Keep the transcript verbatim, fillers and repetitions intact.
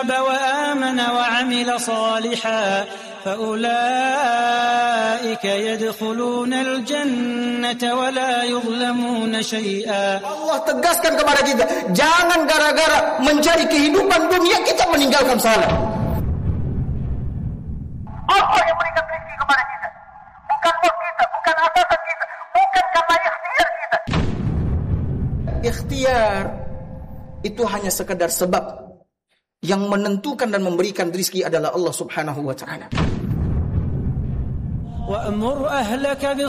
وآمن وعمل صالحا فأولئك يدخلون الجنة ولا يظلمون شيئا. Allah tegaskan kepada kita, jangan gara-gara mencari kehidupan dunia kita meninggalkan salat. Allah yang berikan rezeki kepada kita, bukan bos kita, bukan atasan kita, bukan karena ikhtiar kita. Ikhtiar itu hanya sekedar sebab. Yang menentukan dan memberikan rezeki adalah Allah Subhanahu wa taala. وَأْمُرْ أَهْلَكَ